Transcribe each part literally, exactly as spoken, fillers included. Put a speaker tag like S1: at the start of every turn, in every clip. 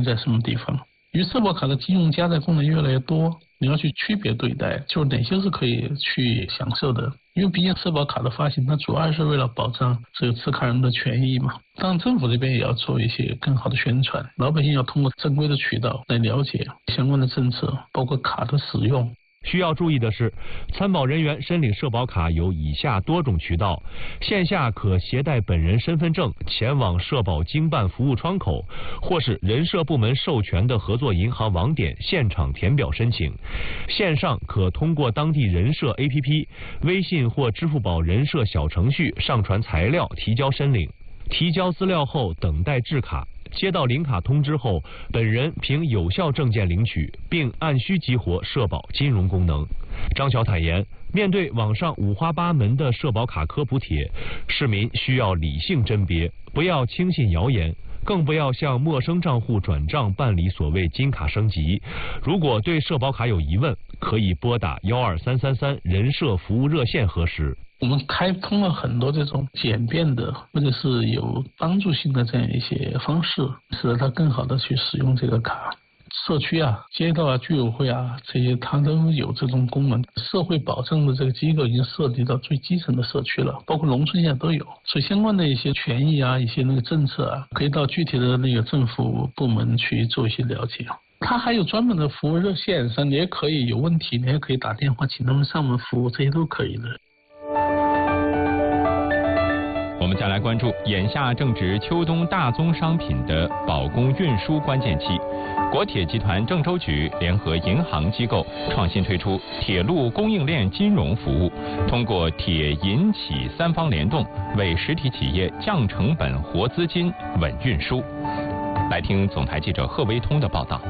S1: 定在什么地方。因为社保卡的金融加载功能越来越多，你要去区别对待，就是哪些是可以去享受的。因为毕竟社保卡的发行，它主要是为了保障这个持卡人的权益嘛。当然，政府这边也要做一些更好的宣传，老百姓要通过正规的渠道来了解相关的政策，包括卡的使用。
S2: 需要注意的是，参保人员申领社保卡有以下多种渠道：线下可携带本人身份证前往社保经办服务窗口，或是人社部门授权的合作银行网点现场填表申请；线上可通过当地人社 A P P、微信或支付宝人社小程序上传材料提交申领。提交资料后等待制卡，接到领卡通知后，本人凭有效证件领取，并按需激活社保金融功能。张晓坦言，面对网上五花八门的社保卡科普帖，市民需要理性甄别，不要轻信谣言，更不要向陌生账户转账办理所谓金卡升级。如果对社保卡有疑问，可以拨打幺二三三三人社服务热线核实。
S1: 我们开通了很多这种简便的或者是有帮助性的这样一些方式，使得它更好的去使用这个卡。社区啊、街道啊、居委会啊，这些它都有这种功能。社会保障的这个机构已经涉及到最基层的社区了，包括农村现在都有。所以相关的一些权益啊、一些那个政策啊，可以到具体的那个政府部门去做一些了解。它还有专门的服务热线上，你也可以有问题，你也可以打电话请他们上门服务，这些都可以的。
S3: 我们再来关注眼下正值秋冬大宗商品的保供运输关键期，国铁集团郑州局联合银行机构创新推出铁路供应链金融服务，通过铁银企三方联动，为实体企业降成本、活资金、稳运输。来听总台记者贺维通的报道。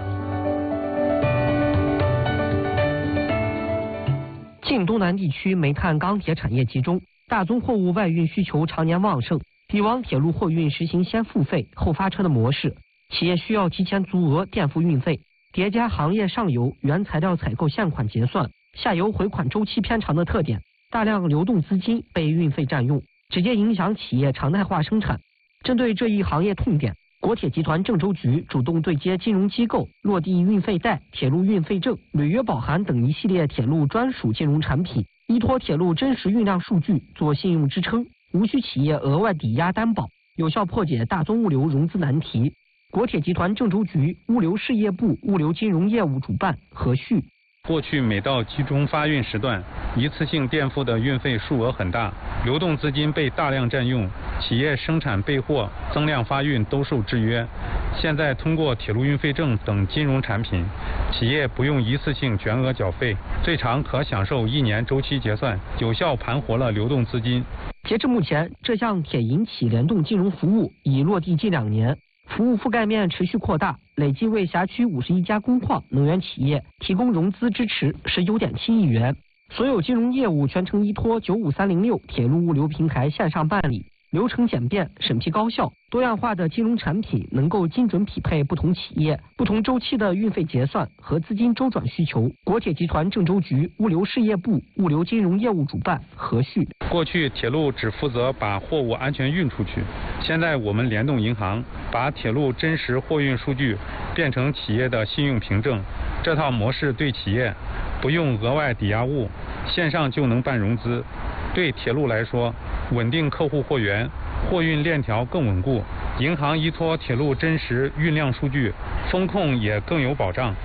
S4: 晋东南地区煤炭钢铁产业集中，大宗货物外运需求常年旺盛，以往铁路货运实行先付费后发车的模式，企业需要提前足额垫付运费，叠加行业上游原材料采购现款结算、下游回款周期偏长的特点，大量流动资金被运费占用，直接影响企业常态化生产。针对这一行业痛点，国铁集团郑州局主动对接金融机构，落地运费贷、铁路运费证、履约保函等一系列铁路专属金融产品，依托铁路真实运量数据做信用支撑，无需企业额外抵押担保，有效破解大宗物流融资难题。国铁集团郑州局物流事业部物流金融业务主办何旭。
S5: 过去每到集中发运时段，一次性垫付的运费数额很大，流动资金被大量占用，企业生产备货、增量发运都受制约。现在通过铁路运费证等金融产品，企业不用一次性全额缴费，最长可享受一年周期结算，有效盘活了流动资金。
S4: 截至目前，这项铁银企联动金融服务已落地近两年，服务覆盖面持续扩大，累计为辖区五十一家工矿能源企业提供融资支持十九点七亿元。所有金融业务全程依托九五三零六铁路物流平台线上办理，流程简便，审批高效，多样化的金融产品能够精准匹配不同企业、不同周期的运费结算和资金周转需求。国铁集团郑州局物流事业部物流金融业务主办何旭。
S5: 过去铁路只负责把货物安全运出去，现在我们联动银行，把铁路真实货运数据变成企业的信用凭证。这套模式对企业不用额外抵押物，线上就能办融资。对铁路来说，稳定客户货源，货运链条更稳固。银行依托铁路真实运量数据，风控也更有保障。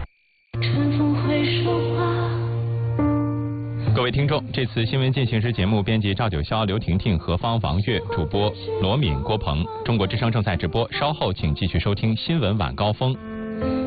S3: 各位听众，这次新闻进行时节目编辑赵九霄、刘婷婷、何芳、王悦，主播罗敏、郭鹏。中国之声正在直播，稍后请继续收听新闻晚高峰。